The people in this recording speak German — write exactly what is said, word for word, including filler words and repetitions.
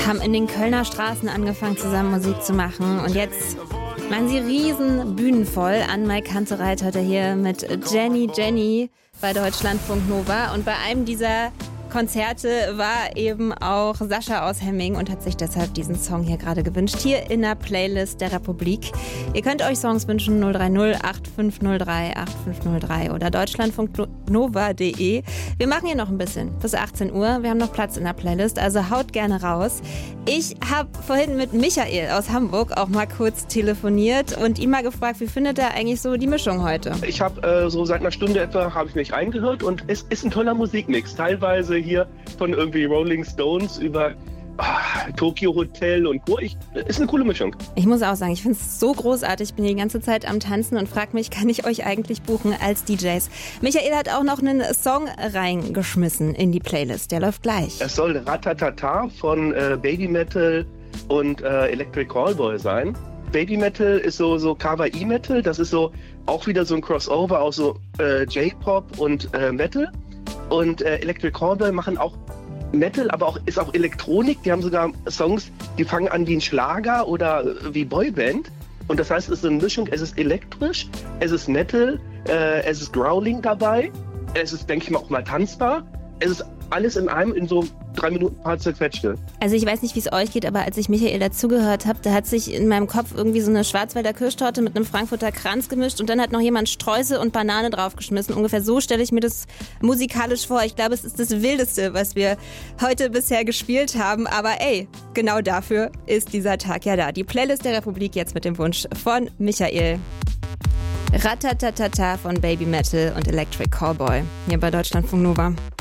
haben in den Kölner Straßen angefangen, zusammen Musik zu machen. Und jetzt machen sie riesen Bühnen voll. Anne-Mai Kantereit heute hier mit Jenny Jenny bei Deutschlandfunk Nova. Und bei einem dieser Konzerte war eben auch Sascha aus Hemming und hat sich deshalb diesen Song hier gerade gewünscht. Hier in der Playlist der Republik. Ihr könnt euch Songs wünschen null drei null acht fünf null drei acht fünf null drei oder deutschlandfunk nova punkt de. Wir machen hier noch ein bisschen bis achtzehn Uhr. Wir haben noch Platz in der Playlist, also haut gerne raus. Ich habe vorhin mit Michael aus Hamburg auch mal kurz telefoniert und ihn mal gefragt, wie findet er eigentlich so die Mischung heute? Ich habe äh, so seit einer Stunde etwa habe ich mich reingehört und es ist ein toller Musikmix. Teilweise hier von irgendwie Rolling Stones über ah, Tokyo Hotel und Co. Ich, ist eine coole Mischung. Ich muss auch sagen, ich finde es so großartig. Ich bin die ganze Zeit am Tanzen und frage mich, kann ich euch eigentlich buchen als D Js? Michael hat auch noch einen Song reingeschmissen in die Playlist. Der läuft gleich. Es soll Ratatata von äh, Baby Metal und äh, Electric Callboy sein. Baby Metal ist so, so Kawaii Metal. Das ist so auch wieder so ein Crossover aus so äh, J-Pop und äh, Metal. Und äh, Electric Callboy machen auch Metal, aber auch ist auch Elektronik. Die haben sogar Songs, die fangen an wie ein Schlager oder äh, wie Boyband. Und das heißt, es ist eine Mischung. Es ist elektrisch, es ist Metal, äh, es ist Growling dabei. Es ist, denke ich mal, auch mal tanzbar. Es ist alles in einem in so drei Minuten paar zerquetschte. Also ich weiß nicht, wie es euch geht, aber als ich Michael dazugehört habe, da hat sich in meinem Kopf irgendwie so eine Schwarzwälder Kirschtorte mit einem Frankfurter Kranz gemischt und dann hat noch jemand Streusel und Banane draufgeschmissen. Ungefähr so stelle ich mir das musikalisch vor. Ich glaube, es ist das Wildeste, was wir heute bisher gespielt haben. Aber ey, genau dafür ist dieser Tag ja da. Die Playlist der Republik jetzt mit dem Wunsch von Michael. Ratatatata von Baby Metal und Electric Callboy hier bei Deutschlandfunk Nova.